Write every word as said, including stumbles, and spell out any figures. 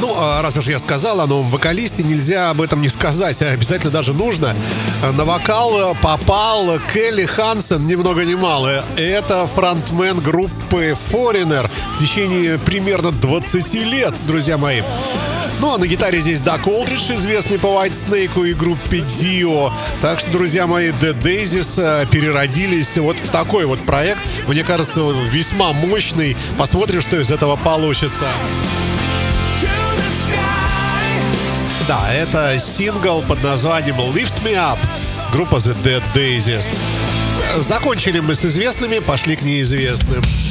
Ну, раз уж я сказал о новом вокалисте, нельзя об этом не сказать, а обязательно даже нужно. На вокал попал Келли Хансен, ни много ни мало. Это фронтмен группы Foreigner в течение примерно двадцати лет, друзья мои. Ну, а на гитаре здесь Дак Олдридж, известный по White Snake и группе Dio. Так что, друзья мои, The Daisies переродились вот в такой вот проект. Мне кажется, весьма мощный. Посмотрим, что из этого получится. Да, это сингл под названием Lift Me Up, группа The Dead Daisies. Закончили мы с известными, пошли к неизвестным.